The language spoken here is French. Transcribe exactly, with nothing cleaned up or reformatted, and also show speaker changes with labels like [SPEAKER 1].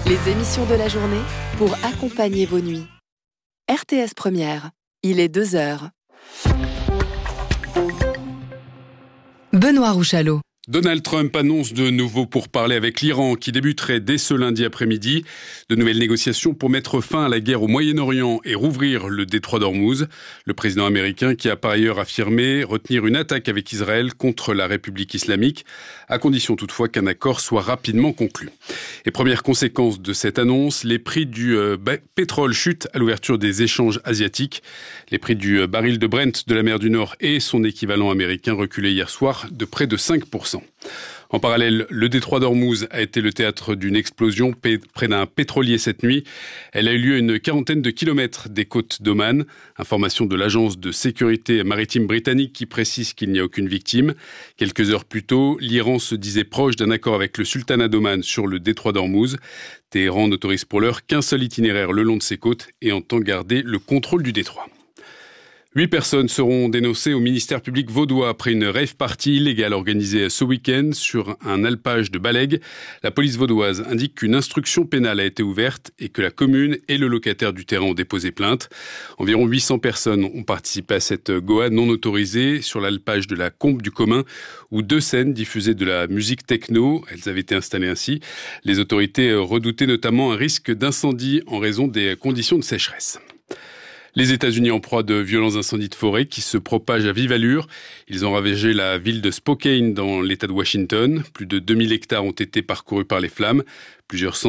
[SPEAKER 1] Les émissions de la journée pour accompagner vos nuits. R T S Première, il est deux heures. Benoît Rouchalot.
[SPEAKER 2] Donald Trump annonce de nouveaux pourparlers avec l'Iran qui débuteraient dès ce lundi après-midi. De nouvelles négociations pour mettre fin à la guerre au Moyen-Orient et rouvrir le détroit d'Ormuz. Le président américain qui a par ailleurs affirmé retenir une attaque avec Israël contre la République islamique, à condition toutefois qu'un accord soit rapidement conclu. Et première conséquence de cette annonce, les prix du euh, pétrole chutent à l'ouverture des échanges asiatiques. Les prix du baril de Brent de la mer du Nord et son équivalent américain reculaient hier soir de près de cinq pour cent. En parallèle, le détroit d'Ormuz a été le théâtre d'une explosion près d'un pétrolier cette nuit. Elle a eu lieu à une quarantaine de kilomètres des côtes d'Oman. Information de l'agence de sécurité maritime britannique qui précise qu'il n'y a aucune victime. Quelques heures plus tôt, l'Iran se disait proche d'un accord avec le sultanat d'Oman sur le détroit d'Ormuz. Téhéran n'autorise pour l'heure qu'un seul itinéraire le long de ses côtes et entend garder le contrôle du détroit. Huit personnes seront dénoncées au ministère public vaudois après une rave party illégale organisée ce week-end sur un alpage de Balègue. La police vaudoise indique qu'une instruction pénale a été ouverte et que la commune et le locataire du terrain ont déposé plainte. Environ huit cents personnes ont participé à cette Goa non autorisée sur l'alpage de la Combe du Commun où deux scènes diffusaient de la musique techno. Elles avaient été installées ainsi. Les autorités redoutaient notamment un risque d'incendie en raison des conditions de sécheresse. Les États-Unis en proie de violents incendies de forêt qui se propagent à vive allure. Ils ont ravagé la ville de Spokane dans l'État de Washington. Plus de deux mille hectares ont été parcourus par les flammes. Plusieurs centaines